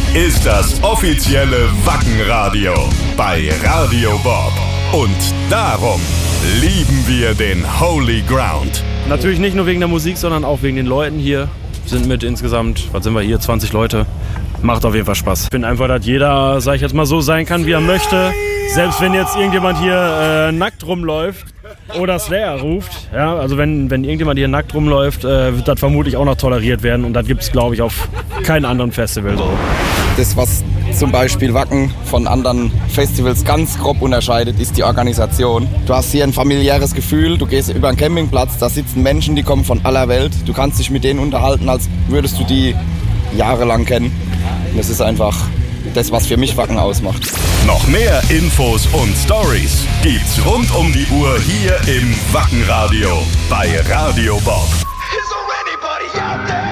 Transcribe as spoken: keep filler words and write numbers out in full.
ist das offizielle Wackenradio bei Radio Bob. Und darum lieben wir den Holy Ground. Natürlich nicht nur wegen der Musik, sondern auch wegen den Leuten hier. Wir sind mit insgesamt, was sind wir hier, zwanzig Leute. Macht auf jeden Fall Spaß. Ich finde einfach, dass jeder, sag ich jetzt mal, so sein kann, wie er möchte. Selbst wenn jetzt irgendjemand hier äh, nackt rumläuft oder Slayer ruft. Ja, also wenn, wenn irgendjemand hier nackt rumläuft, äh, wird das vermutlich auch noch toleriert werden. Und das gibt es, glaube ich, auf keinem anderen Festival so. Das, was zum Beispiel Wacken von anderen Festivals ganz grob unterscheidet, ist die Organisation. Du hast hier ein familiäres Gefühl, du gehst über einen Campingplatz, da sitzen Menschen, die kommen von aller Welt. Du kannst dich mit denen unterhalten, als würdest du die jahrelang kennen. Und das ist einfach das, was für mich Wacken ausmacht. Noch mehr Infos und Stories gibt's rund um die Uhr hier im Wackenradio bei Radio Bob. Is there anybody out there?